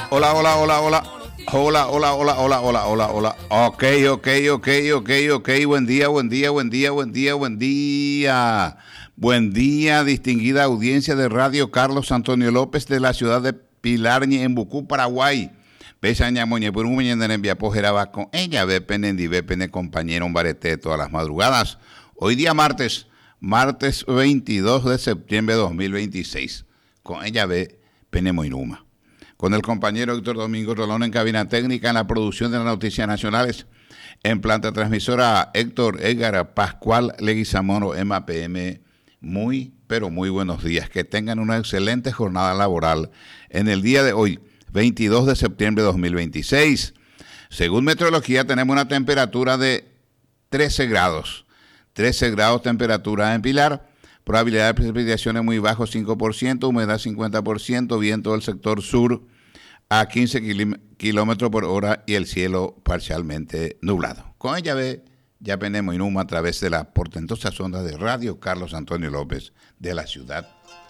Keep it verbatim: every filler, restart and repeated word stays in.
Hola, hola, hola, hola. Hola, hola, hola, hola, hola, hola, hola. Ok, ok, ok, ok, ok. Buen día, buen día, buen día, buen día, buen día. Buen día, distinguida audiencia de Radio Carlos Antonio López de la ciudad de Pilarñe, en Bucú, Paraguay. Besaña moñe por un mañana en via pojera con ella ve penendi ve pene compañero un barete todas las madrugadas. Hoy día martes, martes veintidós de septiembre de dos mil veintiséis. Con ella ve pene moinuma. Con el compañero Héctor Domingo Rolón en cabina técnica en la producción de las noticias nacionales. En planta transmisora Héctor Edgar Pascual Leguizamón M A P M. Muy, pero muy buenos días. Que tengan una excelente jornada laboral en el día de hoy, veintidós de septiembre de dos mil veintiséis. Según meteorología tenemos una temperatura de trece grados. trece grados temperatura en Pilar. Probabilidad de precipitaciones muy bajo, cinco por ciento, humedad cincuenta por ciento, viento del sector sur a quince kilómetros por hora y el cielo parcialmente nublado. Con ella ve, ya tenemos Inuma a través de las portentosas ondas de Radio Carlos Antonio López de la ciudad